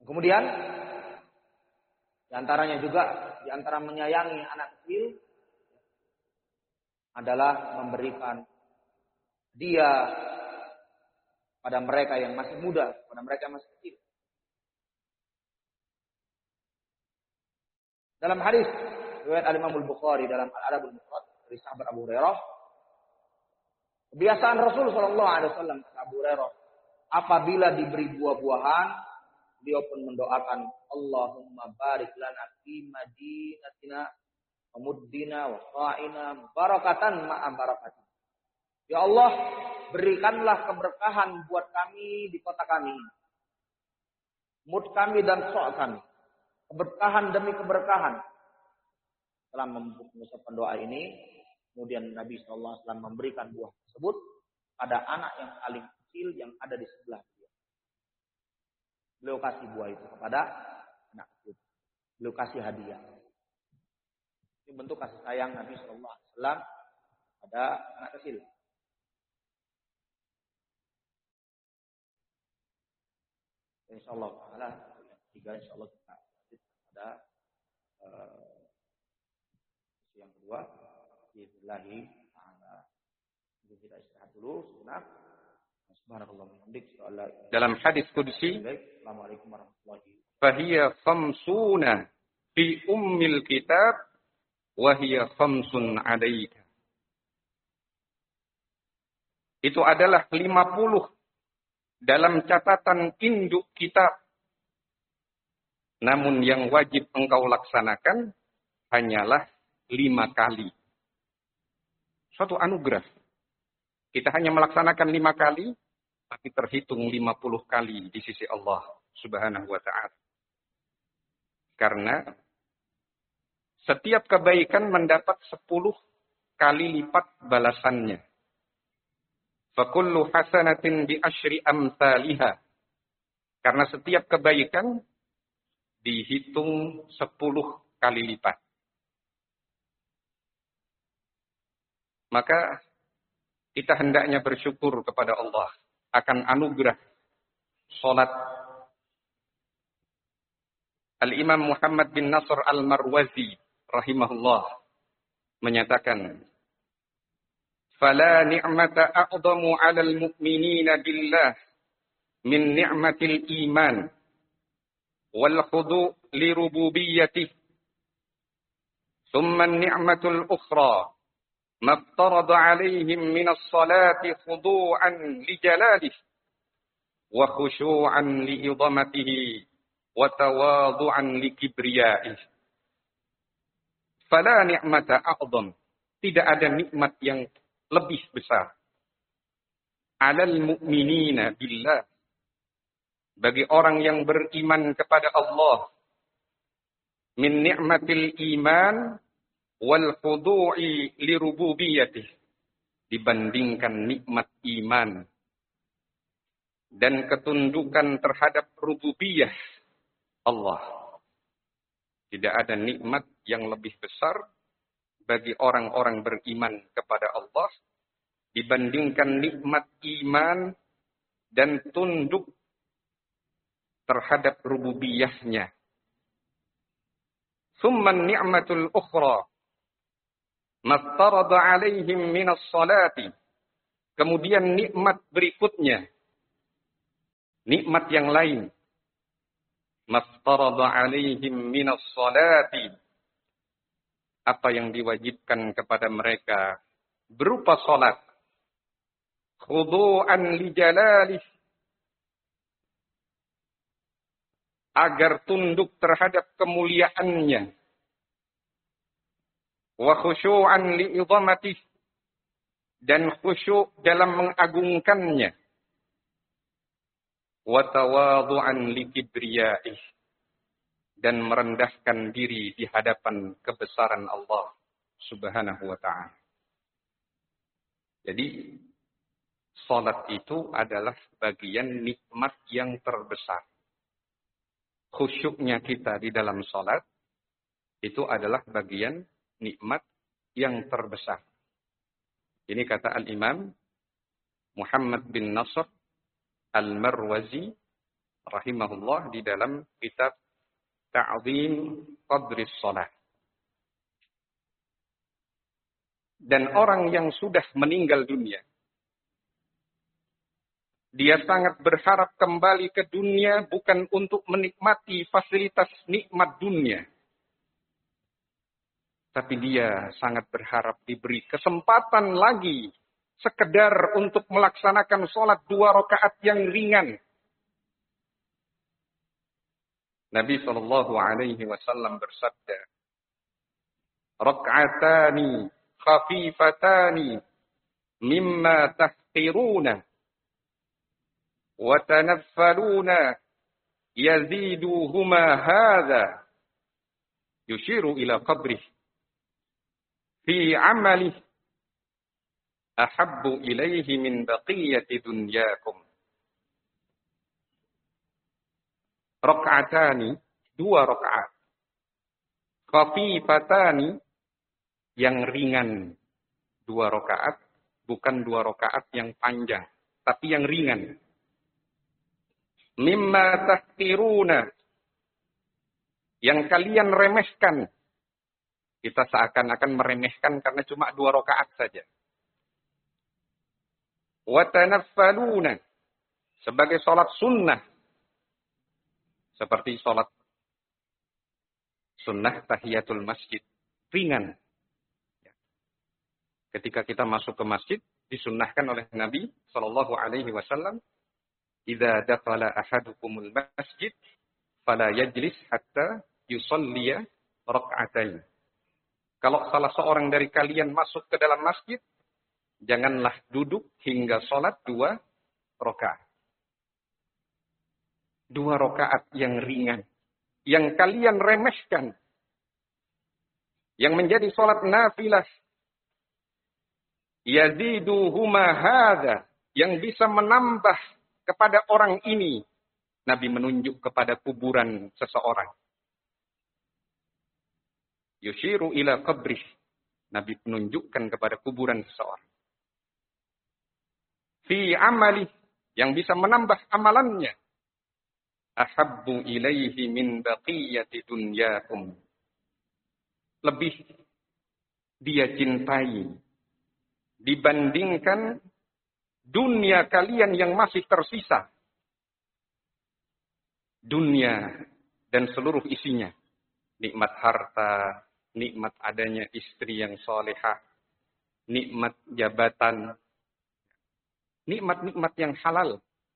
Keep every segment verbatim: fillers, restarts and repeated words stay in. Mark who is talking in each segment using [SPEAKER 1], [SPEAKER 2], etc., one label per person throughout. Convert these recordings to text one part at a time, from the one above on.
[SPEAKER 1] Kemudian di antaranya juga di antara menyayangi anak kecil adalah memberikan dia pada mereka yang masih muda, pada mereka yang masih kecil. Dalam hadis riwayat Al-Imam Al-Bukhari dalam Al-Adab Al-Mufrad dari sahabat Abu Hurairah, kebiasaan Rasul sallallahu alaihi wasallam Abu Hurairah apabila diberi buah-buahan, beliau pun mendoakan, Allahumma barik lana fi madinatina wa muddina wa qa'ina barakatan ma'a barakatin. Ya Allah, berikanlah keberkahan buat kami di kota kami, mud kami dan so' kami. Keberkahan demi keberkahan. Setelah mengucapkan doa ini, kemudian Nabi shallallahu alaihi wasallam memberikan buah tersebut pada anak yang paling kecil yang ada di sebelah beliau. Beliau kasih buah itu kepada anak kecil. Beliau kasih hadiah. Ini bentuk kasih sayang Nabi shallallahu alaihi wasallam pada anak kecil. Insyaallah taala tiga insyaallah kita ada uh, yang kedua billahi taala. Kita istirahat dulu sejenak. Subhanallah walhamdulillah.
[SPEAKER 2] Dalam hadis qudsi,
[SPEAKER 1] Assalamualaikum warahmatullahi wabarakatuh.
[SPEAKER 2] Fahiya khamsuna fi ummil kitab wa hiya khamsun alaika. Itu adalah lima puluh dalam catatan induk kitab. Namun yang wajib engkau laksanakan hanyalah lima kali. Suatu anugerah. Kita hanya melaksanakan lima kali, tapi terhitung lima puluh kali di sisi Allah Subhanahu wa ta'ala. Karena setiap kebaikan mendapat sepuluh kali lipat balasannya. Fakullu hasanatin bi asyri amsalihah. Karena setiap kebaikan dihitung sepuluh kali lipat. Maka kita hendaknya bersyukur kepada Allah akan anugerah salat. Al-Imam Muhammad bin Nasr Al-Marwazi rahimahullah menyatakan, "Fala ni'mata a'zamu 'alal mu'minina billah min ni'matil iman wal khudu' li rububiyyatihi. Thumma an-ni'matul ukhra ma iftarada 'alaihim min as-salati khudu'an li jalalihi wa khushu'an li 'idhamatihi wa tawadhu'an li kibriyaihi. Fala ni'mata a'zam." Tidak ada nikmat yang lebih besar. Alal mu'minina billah. Bagi orang yang beriman kepada Allah. Min ni'matil iman wal khudu'i li rububiyyatih. Dibandingkan nikmat iman dan ketundukan terhadap rububiyah Allah. Tidak ada nikmat yang lebih besar bagi orang-orang beriman kepada Allah dibandingkan nikmat iman dan tunduk terhadap rububiyahnya. Thumma ni'matul ukhra maftarada 'alaihim minas salati. Kemudian nikmat berikutnya, nikmat yang lain, maftarada 'alaihim minas salati. Apa yang diwajibkan kepada mereka berupa salat. Khudu'an li jalalih. Agar tunduk terhadap kemuliaannya. Wa khusyu'an li idhamatih. Dan khusyuk dalam mengagungkannya. Wa tawadhu'an li kibriyaih. Dan merendahkan diri di hadapan kebesaran Allah Subhanahu wa ta'ala. Jadi, salat itu adalah bagian nikmat yang terbesar. Khusyuknya kita di dalam salat, itu adalah bagian nikmat yang terbesar. Ini kata Al-Imam Muhammad bin Nasr Al-Marwazi rahimahullah di dalam kitab Ta'zim Qadris Shalah. Dan orang yang sudah meninggal dunia, dia sangat berharap kembali ke dunia bukan untuk menikmati fasilitas nikmat dunia. Tapi dia sangat berharap diberi kesempatan lagi sekedar untuk melaksanakan sholat dua rakaat yang ringan. Nabi shallallahu alaihi wasallam bersabda, "Rak'atani khafifatani mimma tahqiruna wa tanaffaluna yaziduhuma hadha." Yushiru ila qabrih fi amalih ahabbu ilaihi min baqiyati dunyakum. Rak'atani, dua rakaat. Khafifatani, yang ringan. Dua rakaat, bukan dua rakaat yang panjang, tapi yang ringan. Mimma tahqiruna, yang kalian remehkan. Kita seakan-akan meremehkan karena cuma dua rakaat saja. Wa tanaffaluna, sebagai sholat sunnah. Seperti sholat sunnah tahiyatul masjid. Ringan. Ketika kita masuk ke masjid, disunnahkan oleh Nabi Sallallahu Alaihi Wasallam, "Idza dakhala ahadukumul masjid, fala yajlis hatta yusalliya rak'atain." Kalau salah seorang dari kalian masuk ke dalam masjid, janganlah duduk hingga sholat dua rakaat. Dua rakaat yang ringan, yang kalian remehkan, yang menjadi sholat nafilah. Yaziduhuma hadza, yang bisa menambah kepada orang ini. Nabi menunjuk kepada kuburan seseorang. Yushiru ila qabrih, Nabi menunjukkan kepada kuburan seseorang. Fi amali, yang bisa menambah amalannya. Ahabbu ilaihi min baqiyati dunyakum, lebih dia cintai dibandingkan dunia kalian yang masih tersisa. Dunia dan seluruh isinya. Nikmat harta, nikmat adanya istri yang solehah, nikmat jabatan, nikmat-nikmat yang halal.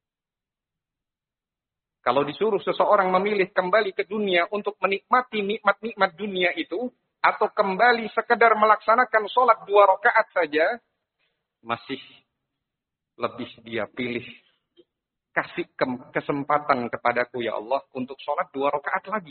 [SPEAKER 2] Kalau disuruh seseorang memilih kembali ke dunia untuk menikmati nikmat-nikmat dunia itu, atau kembali sekedar melaksanakan sholat dua rakaat saja, masih lebih dia pilih, kasih kesempatan kepadaku ya Allah untuk sholat dua rakaat lagi.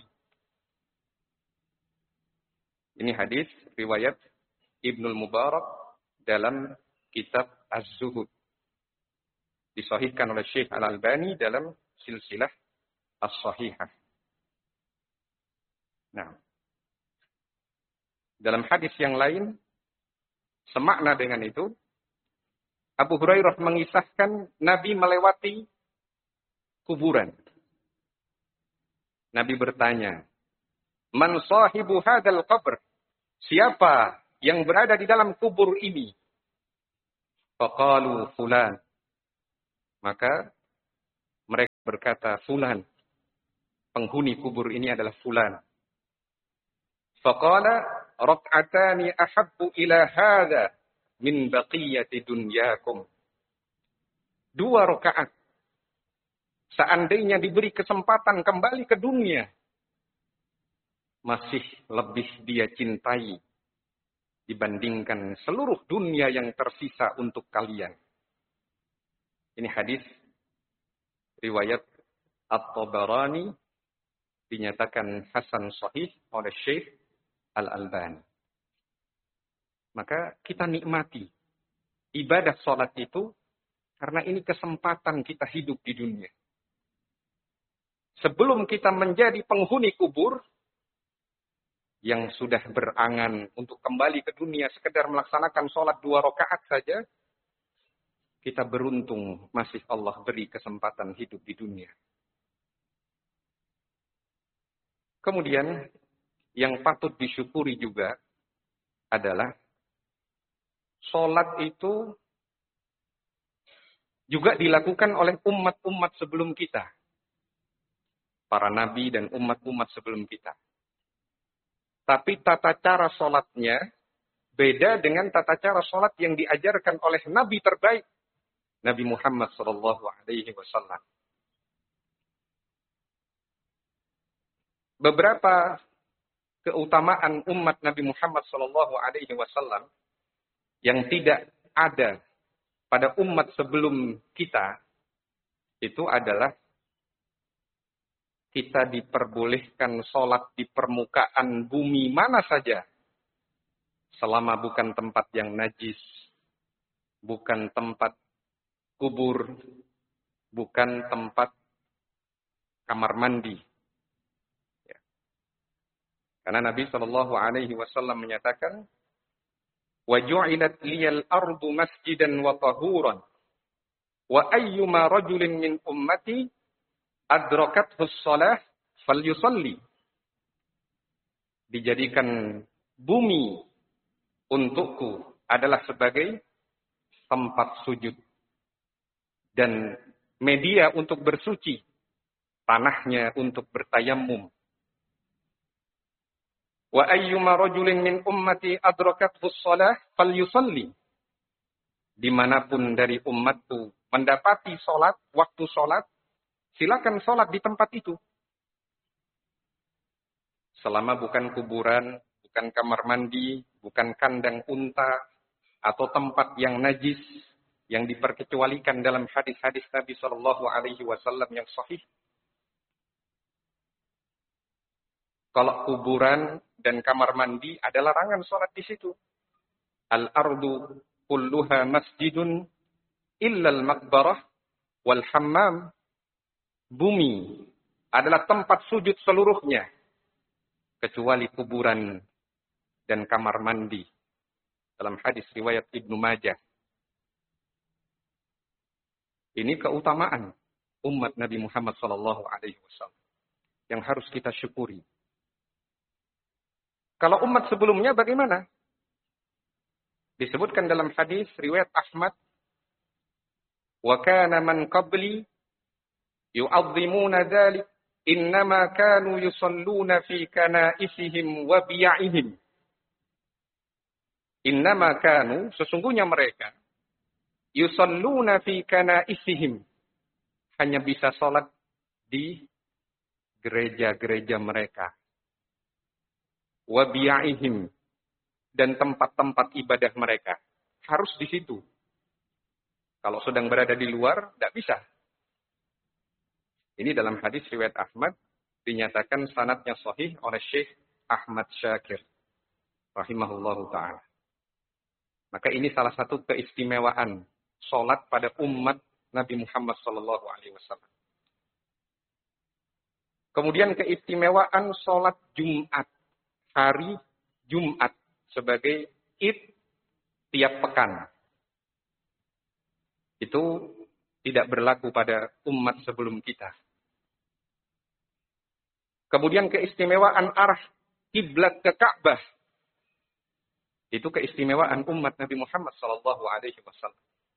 [SPEAKER 2] Ini hadis riwayat Ibnul Mubarak dalam kitab Az-Zuhud. Disahihkan oleh Syekh Al-Albani dalam silsilah As-Sahihah. Nah, dalam hadis yang lain, semakna dengan itu, Abu Hurairah mengisahkan Nabi melewati kuburan. Nabi bertanya, "Man sahibu hadal qabr?" Siapa yang berada di dalam kubur ini? Faqalu fulan. Maka mereka berkata, fulan. Penghuni kubur ini adalah fulan. Faqala rak'atani ahabbu ila hadha min baqiyati dunyakum. Dua rakaat. Seandainya diberi kesempatan kembali ke dunia, masih lebih dia cintai dibandingkan seluruh dunia yang tersisa untuk kalian. Ini hadis riwayat At-Tabarani, dinyatakan hasan sahih oleh Syekh Al-Albani. Maka kita nikmati ibadah sholat itu karena ini kesempatan kita hidup di dunia. Sebelum kita menjadi penghuni kubur yang sudah berangan untuk kembali ke dunia sekedar melaksanakan sholat dua rakaat saja, kita beruntung masih Allah beri kesempatan hidup di dunia. Kemudian yang patut disyukuri juga adalah sholat itu juga dilakukan oleh umat-umat sebelum kita. Para nabi dan umat-umat sebelum kita. Tapi tata cara sholatnya beda dengan tata cara sholat yang diajarkan oleh nabi terbaik, Nabi Muhammad sallallahu alaihi wasallam. Beberapa keutamaan umat Nabi Muhammad sallallahu alaihi wasallam yang tidak ada pada umat sebelum kita itu adalah kita diperbolehkan sholat di permukaan bumi mana saja selama bukan tempat yang najis, bukan tempat kubur, bukan tempat kamar mandi. Ya. Karena Nabi Shallallahu Alaihi Wasallam menyatakan, "Waju'ilat liyal ardu masjidan wa tahuran, wa ayyuma rajulin min ummati adrakathu shalah falyusalli." Dijadikan bumi untukku adalah sebagai tempat sujud dan media untuk bersuci, tanahnya untuk bertayamum. Wa ayyuma rajulin min ummati adrakathu shalah falyusalli. Dimanapun dari umatku mendapati sholat, waktu sholat, silakan sholat di tempat itu. Selama bukan kuburan, bukan kamar mandi, bukan kandang unta, atau tempat yang najis, yang diperkecualikan dalam hadis-hadis Nabi Shallallahu Alaihi Wasallam yang sahih. Kalau kuburan dan kamar mandi ada larangan sholat di situ. Al-ardu kulluha masjidun illal maqbarah wal hammam. Bumi adalah tempat sujud seluruhnya, kecuali kuburan dan kamar mandi. Dalam hadis riwayat Ibnu Majah. Ini keutamaan umat Nabi Muhammad sallallahu alaihi wasallam yang harus kita syukuri. Kalau umat sebelumnya bagaimana? Disebutkan dalam hadis riwayat Ahmad, "Wa kana man qabli yu'azzimuna dzalik, innama kanu yusalluna fi kana'isihim wa biya'ihim." Innama kanu, sesungguhnya mereka, yusalluna fi kana'isihim, hanya bisa sholat di gereja-gereja mereka. Wa biya'ihim, dan tempat-tempat ibadah mereka. Harus di situ. Kalau sedang berada di luar, tidak bisa. Ini dalam hadis riwayat Ahmad, dinyatakan sanadnya sahih oleh Syekh Ahmad Syakir, rahimahullahu ta'ala. Maka ini salah satu keistimewaan sholat pada umat Nabi Muhammad sallallahu alaihi wasallam. Kemudian keistimewaan sholat Jumat, hari Jumat sebagai Id tiap pekan. Itu tidak berlaku pada umat sebelum kita. Kemudian keistimewaan arah kiblat ke Ka'bah. Itu keistimewaan umat Nabi Muhammad sallallahu alaihi wasallam.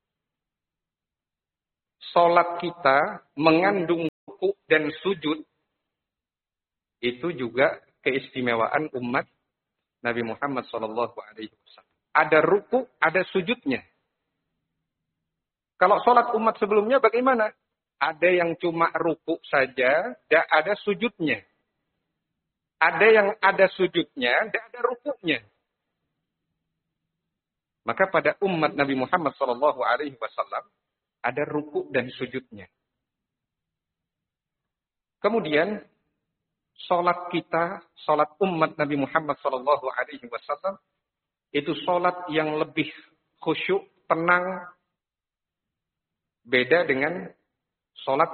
[SPEAKER 2] Salat kita mengandung ruku dan sujud. Itu juga keistimewaan umat Nabi Muhammad sallallahu alaihi wasallam. Ada ruku, ada sujudnya. Kalau salat umat sebelumnya bagaimana? Ada yang cuma ruku saja, tidak ada sujudnya. Ada yang ada sujudnya, tidak ada rukunya. Maka pada umat Nabi Muhammad sallallahu alaihi wasallam ada ruku dan sujudnya. Kemudian salat kita, salat umat Nabi Muhammad sallallahu alaihi wasallam itu salat yang lebih khusyuk, tenang, beda dengan salat